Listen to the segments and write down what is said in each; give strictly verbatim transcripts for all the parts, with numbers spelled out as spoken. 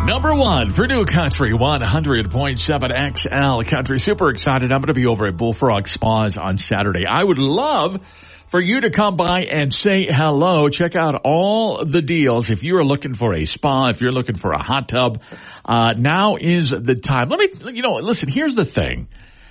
Number one for New Country one hundred point seven X L Country. Super excited. I'm going to be over at Bullfrog Spas on Saturday. I would love for you to come by and say hello. Check out all the deals. If you are looking for a spa, if you're looking for a hot tub, uh, now is the time. Let me, you know, listen, here's the thing.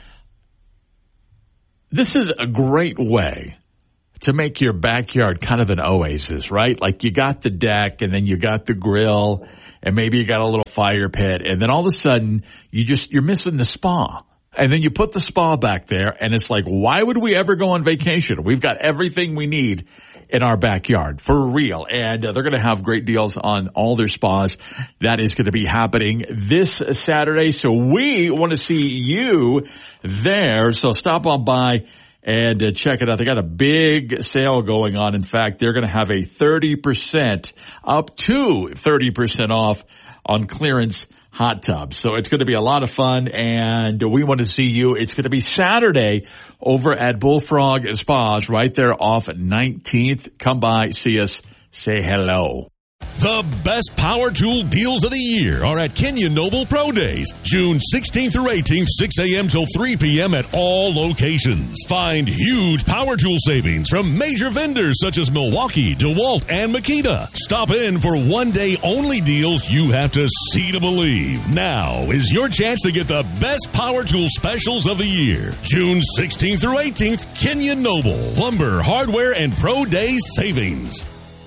This is a great way to make your backyard kind of an oasis, right? Like you got the deck and then you got the grill and maybe you got a little fire pit and then all of a sudden you just, you're missing the spa. And then you put the spa back there and it's like, why would we ever go on vacation? We've got everything we need in our backyard for real. And uh, they're going to have great deals on all their spas. That is going to be happening this Saturday. So we want to see you there. So stop on by and uh, check it out. They got a big sale going on. In fact, they're going to have a thirty percent up to thirty percent off on clearance hot tubs. So it's going to be a lot of fun, and we want to see you. It's going to be Saturday over at Bullfrog Spas right there off nineteenth. Come by, see us, say hello. The best power tool deals of the year are at Kenyon Noble Pro Days, June sixteenth through eighteenth, six a.m. till three p.m. at all locations. Find huge power tool savings from major vendors such as Milwaukee, DeWalt, and Makita. Stop in for one-day only deals you have to see to believe. Now is your chance to get the best power tool specials of the year. June sixteenth through eighteenth, Kenyon Noble, lumber, hardware, and Pro Days savings.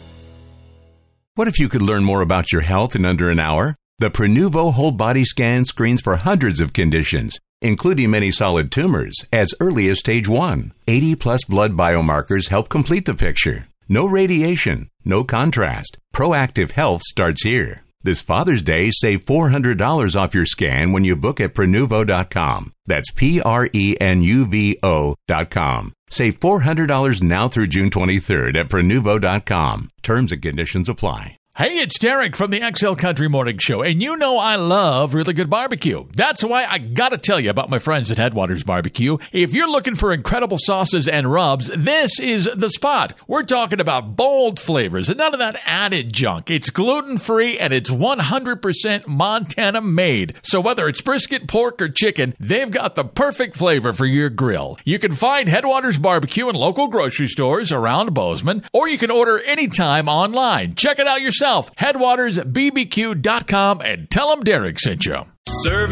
What if you could learn more about your health in under an hour? The Prenuvo Whole Body Scan screens for hundreds of conditions, including many solid tumors, as early as stage one. eighty plus blood biomarkers help complete the picture. No radiation, no contrast. Proactive health starts here. This Father's Day, save four hundred dollars off your scan when you book at Prenuvo dot com. That's P R E N U V O dot com. Save four hundred dollars now through June twenty-third at Prenuvo dot com. Terms and conditions apply. Hey, it's Derek from the X L Country Morning Show, and you know I love really good barbecue. That's why I gotta tell you about my friends at Headwaters Barbecue. If you're looking for incredible sauces and rubs, this is the spot. We're talking about bold flavors and none of that added junk. It's gluten-free and it's one hundred percent Montana made. So whether it's brisket, pork, or chicken, they've got the perfect flavor for your grill. You can find Headwaters Barbecue in local grocery stores around Bozeman, or you can order anytime online. Check it out yourself. Headwaters B B Q dot com and tell them Derek sent you. Serve